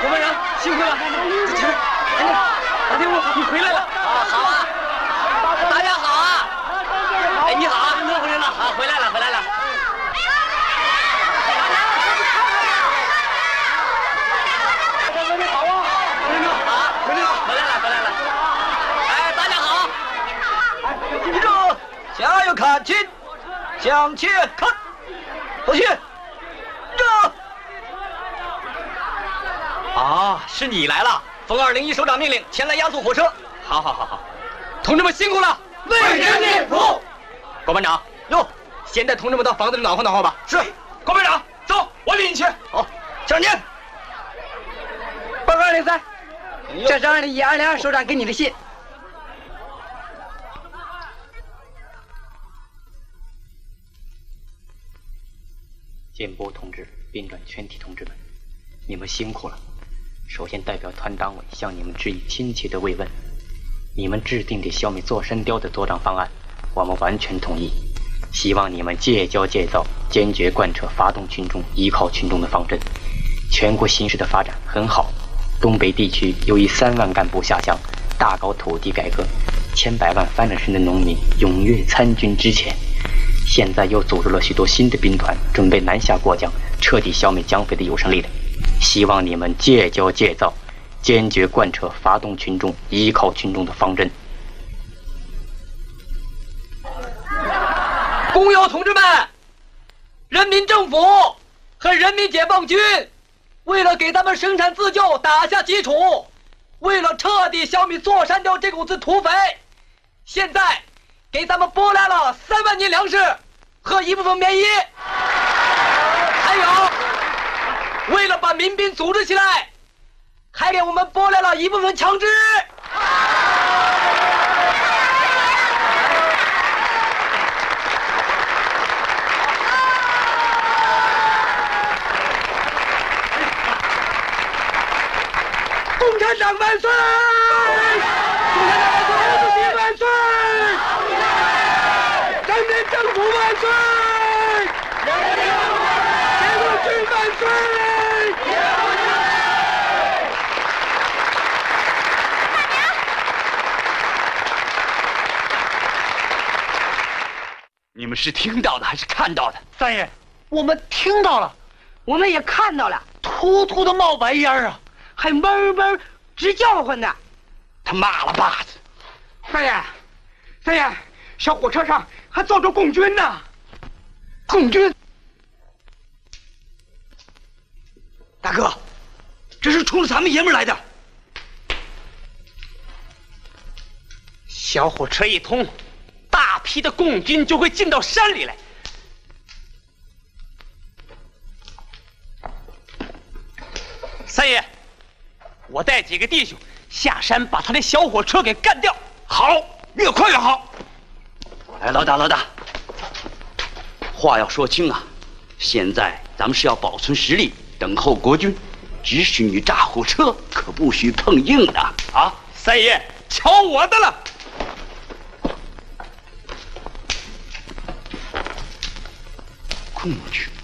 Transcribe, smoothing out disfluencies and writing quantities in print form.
郭班长辛苦了，这前面，大天武，你回来了啊，好啊，大家好啊，哎，你好，我回来了啊，回来了，回来了。 你好啊，班长啊，回来了， 回来了，回来了。哎，大家好。 记住，向右看齐，向前看，走去。这。 啊，是你来了。奉201首长命令，前来押送火车。好，好，好，好。同志们辛苦了， 为人民服务。 郭班长， 哟， 先带同志们到房子里暖和暖和吧。 是。 郭班长，走，我领你去。 好，向前。 报告203，这是201首长给你的信。 建波同志、兵转全体同志们，你们辛苦了。首先代表团党委向你们致以亲切的慰问。你们制定的消灭座山雕的作战方案，我们完全同意。希望你们戒骄戒躁，坚决贯彻发动群众、依靠群众的方针。全国形势的发展很好，东北地区由于3万干部下乡，大搞土地改革，千百万翻了身的农民踊跃参军之前，现在又组织了许多新的兵团，准备南下过江，彻底消灭蒋匪的有生力量。希望你们戒骄戒躁，坚决贯彻发动群众、依靠群众的方针。 工友同志们，人民政府和人民解放军为了给咱们生产自救打下基础，为了彻底消灭座山雕这股子土匪，现在给咱们拨来了3万斤粮食和一部分棉衣，还有为了把民兵组织起来，还给我们拨来了一部分枪支。共产党万岁！共产党万岁！毛主席万岁！人民政府万岁！解放军万岁！ 你们是听到的还是看到的？ 三爷，我们听到了，我们也看到了， 突突的冒白烟啊， 还嗡嗡直叫唤呢。 他妈了巴子！ 三爷，小火车上还坐着共军呢。 共军，大哥，这是冲着咱们爷们来的。 小火车一通，大批的共军就会进到山里来。三爷，我带几个弟兄下山把他的小火车给干掉。 好，越快越好。哎，老大，话要说清啊！现在咱们是要保存实力，等候国军，只许你炸火车，可不许碰硬的啊！ 三爷，瞧我的了！ 共军。